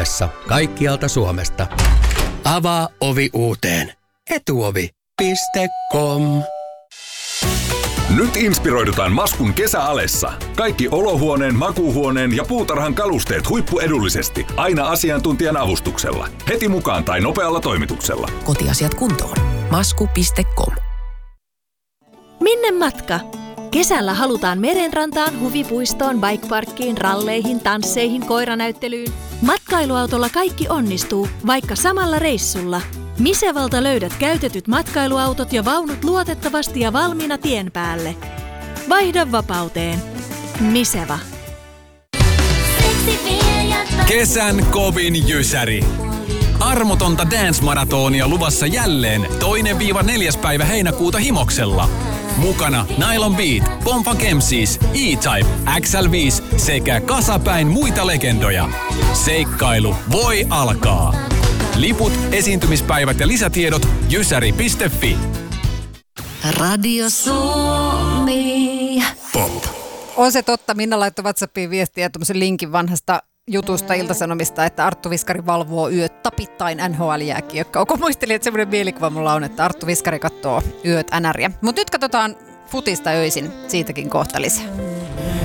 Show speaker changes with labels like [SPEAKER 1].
[SPEAKER 1] somessa kaikkialta Suomesta. Avaa ovi uuteen. Etuovi.com.
[SPEAKER 2] Nyt inspiroidutaan Maskun kesäalessa. Kaikki olohuoneen, makuuhuoneen ja puutarhan kalusteet huippuedullisesti. Aina asiantuntijan avustuksella. Heti mukaan tai nopealla toimituksella.
[SPEAKER 3] Kotiasiat kuntoon. Masku.com.
[SPEAKER 4] Minne matka? Kesällä halutaan merenrantaan, huvipuistoon, bikeparkkiin, ralleihin, tansseihin, koiranäyttelyyn. Matkailuautolla kaikki onnistuu, vaikka samalla reissulla. Misevalta löydät käytetyt matkailuautot ja vaunut luotettavasti ja valmiina tien päälle. Vaihda vapauteen. Miseva.
[SPEAKER 5] Kesän kovin jysäri. Armotonta dance-maratonia luvassa jälleen 2-4. päivä heinäkuuta Himoksella. Mukana Nylon Beat, Pompa Kemsis, E-Type, XL5 sekä kasapäin muita legendoja. Seikkailu voi alkaa. Liput, esiintymispäivät ja lisätiedot jysäri.fi.
[SPEAKER 3] Radio Suomi.
[SPEAKER 2] Pop.
[SPEAKER 6] On se totta. Minna laittoi WhatsAppiin viestiä tuommoisen linkin vanhasta jutusta Ilta-Sanomista, että Arttu Viskari valvoo yöt tapittain NHL-jääkiekkoa. Muistelin, että semmoinen mielikuva mulla on, että Arttu Viskari katsoo yöt NR:iä. Mutta nyt katsotaan futista öisin. Siitäkin kohta lisää.